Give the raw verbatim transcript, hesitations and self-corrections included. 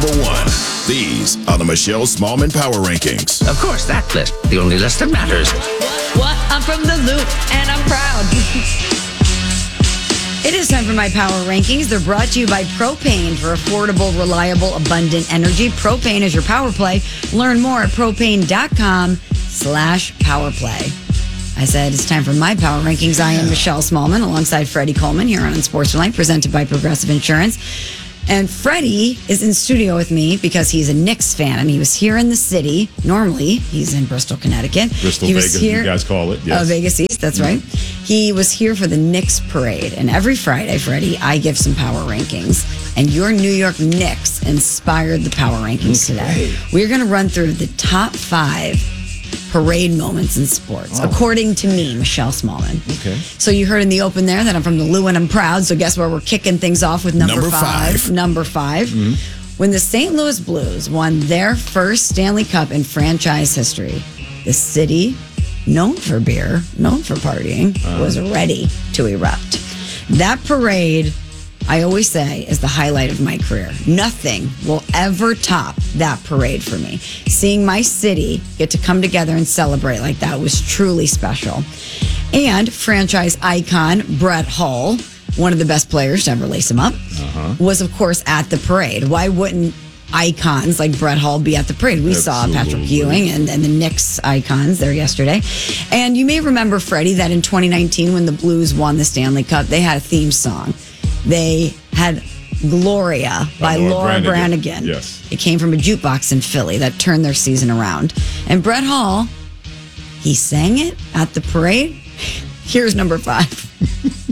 number one. These are the Michelle Smallman Power Rankings. Of course, that list. The only list that matters. What? I'm from the Loop, and I'm proud. It is time for my Power Rankings. They're brought to you by Propane for affordable, reliable, abundant energy. Propane is your power play. Learn more at propane.com slash power play. I said it's time for my Power Rankings. I am Michelle Smallman alongside Freddie Coleman here on Unsportsmanlike, presented by Progressive Insurance. And Freddie is in studio with me because he's a Knicks fan, and he was here in the city. Normally, he's in Bristol, Connecticut. Bristol, he was Vegas, here, you guys call it. Yes. Uh, Vegas East, that's right. He was here for the Knicks parade. And every Friday, Freddie, I give some Power Rankings. And your New York Knicks inspired the Power Rankings Okay. today. We're going to run through the top five parade moments in sports, Oh. according to me, Michelle Smallman. Okay. So you heard in the open there that I'm from the Lou and I'm proud. So guess where we're kicking things off with number, Number five. five. Number five. When the Saint Louis Blues won their first Stanley Cup in franchise history, the city, known for beer, known for partying, was ready to erupt. That parade, I always say, is the highlight of my career. Nothing will ever top that parade for me. Seeing my city get to come together and celebrate like that was truly special. And franchise icon Brett Hull, one of the best players to ever lace him up, uh-huh. was, of course, at the parade. Why wouldn't icons like Brett Hull be at the parade? We Absolutely. saw Patrick Ewing and, and the Knicks icons there yesterday. And you may remember, Freddie, that in twenty nineteen, when the Blues won the Stanley Cup, they had a theme song. They had Gloria by, By Laura Laura Branigan. Branigan. Yes. It came from a jukebox in Philly that turned their season around. And Brett Hull, he sang it at the parade. Here's number five.